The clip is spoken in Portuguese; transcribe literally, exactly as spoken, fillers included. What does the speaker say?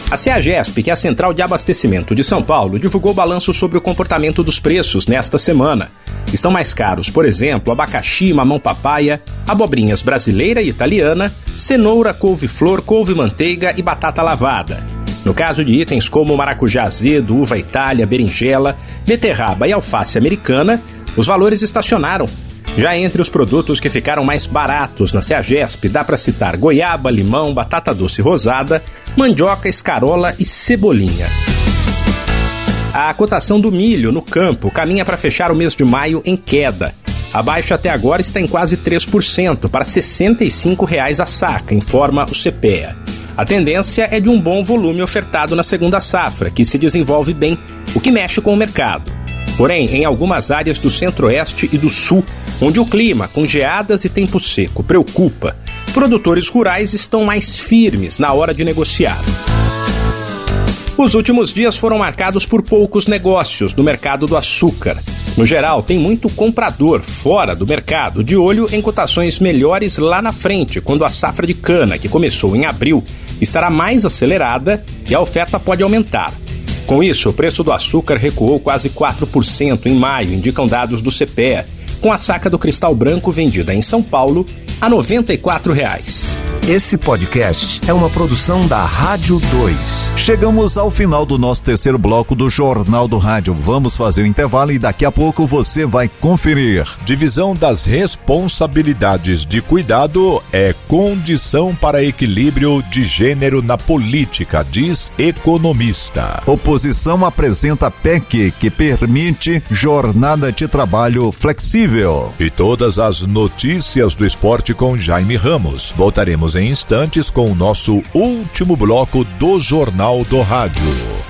A CEAGESP, que é a Central de Abastecimento de São Paulo, divulgou balanço sobre o comportamento dos preços nesta semana. Estão mais caros, por exemplo, abacaxi, mamão-papaya, abobrinhas brasileira e italiana, cenoura, couve-flor, couve-manteiga e batata lavada. No caso de itens como maracujá azedo, uva itália, berinjela, beterraba e alface americana, os valores estacionaram. Já entre os produtos que ficaram mais baratos na CEAGESP, dá para citar goiaba, limão, batata doce rosada, mandioca, escarola e cebolinha. A cotação do milho no campo caminha para fechar o mês de maio em queda. A baixa até agora está em quase três por cento, para sessenta e cinco reais a saca, informa o CEPEA. A tendência é de um bom volume ofertado na segunda safra, que se desenvolve bem, o que mexe com o mercado. Porém, em algumas áreas do centro-oeste e do sul, onde o clima, com geadas e tempo seco, preocupa, produtores rurais estão mais firmes na hora de negociar. Os últimos dias foram marcados por poucos negócios no mercado do açúcar. No geral, tem muito comprador fora do mercado, de olho em cotações melhores lá na frente, quando a safra de cana, que começou em abril, estará mais acelerada e a oferta pode aumentar. Com isso, o preço do açúcar recuou quase quatro por cento em maio, indicam dados do CEPEA, com a saca do cristal branco vendida em São Paulo a noventa e quatro reais. Esse podcast é uma produção da Rádio dois. Chegamos ao final do nosso terceiro bloco do Jornal do Rádio. Vamos fazer o intervalo e daqui a pouco você vai conferir. Divisão das responsabilidades de cuidado é condição para equilíbrio de gênero na política, diz economista. Oposição apresenta P E C que permite jornada de trabalho flexível. E todas as notícias do esporte com Jaime Ramos. Voltaremos em instantes com o nosso último bloco do Jornal do Rádio.